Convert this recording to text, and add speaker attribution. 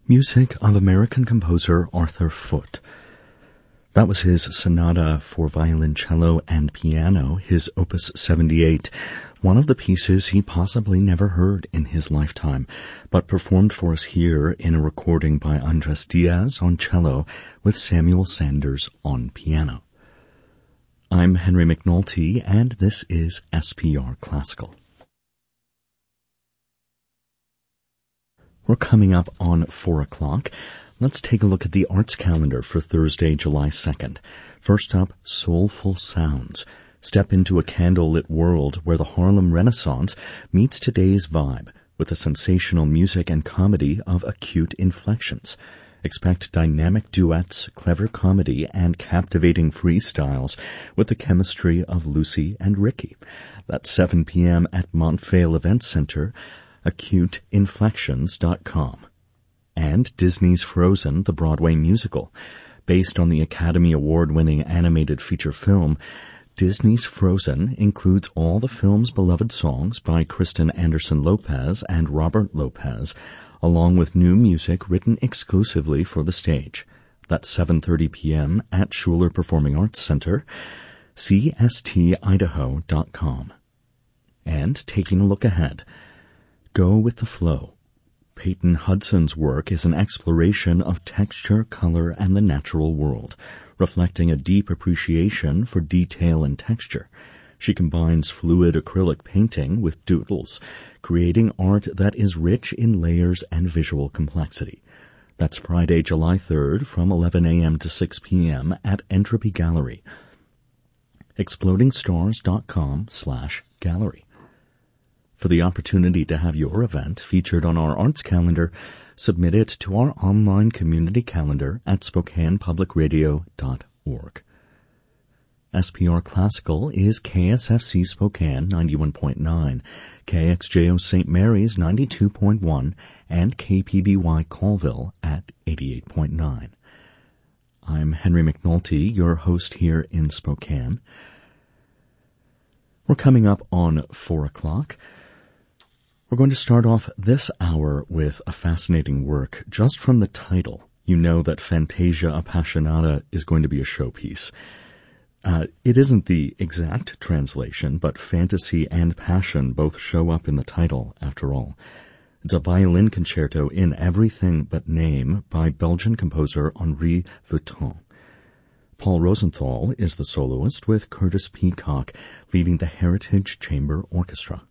Speaker 1: Music of American composer Arthur Foote. That was his sonata for violoncello and piano, his Opus 78, one of the pieces he possibly never heard in his lifetime, but performed for us here in a recording by Andres Diaz on cello with Samuel Sanders on piano. I'm Henry McNulty, and this is SPR Classical. We're coming up on 4 o'clock. Let's take a look at the arts calendar for Thursday, July 2nd. First up, Soulful Sounds. Step into a candlelit world where the Harlem Renaissance meets today's vibe with the sensational music and comedy of Acute Inflections. Expect dynamic duets, clever comedy, and captivating freestyles with the chemistry of Lucy and Ricky. That's 7 p.m. at Montvale Event Center, acuteinflections.com. And Disney's Frozen, the Broadway musical. Based on the Academy Award-winning animated feature film, Disney's Frozen includes all the film's beloved songs by Kristen Anderson Lopez and Robert Lopez, along with new music written exclusively for the stage. That's 7:30 p.m. at Schuler Performing Arts Center, cstidaho.com. And taking a look ahead, Go with the Flow. Peyton Hudson's work is an exploration of texture, color, and the natural world, reflecting a deep appreciation for detail and texture. She combines fluid acrylic painting with doodles, creating art that is rich in layers and visual complexity. That's Friday, July 3rd from 11 a.m. to 6 p.m. at Entropy Gallery. explodingstars.com/gallery. For the opportunity to have your event featured on our arts calendar, submit it to our online community calendar at SpokanePublicRadio.org. SPR Classical is KSFC Spokane 91.9, KXJO St. Mary's 92.1, and KPBY Colville at 88.9. I'm Henry McNulty, your host here in Spokane. We're coming up on 4 o'clock. We're going to start off this hour with a fascinating work. Just from the title, you know that Fantasia Appassionata is going to be a showpiece. It isn't the exact translation, but fantasy and passion both show up in the title, after all. It's a violin concerto in everything but name by Belgian composer Henri Vuitton. Paul Rosenthal is the soloist, with Curtis Peacock leading the Heritage Chamber Orchestra.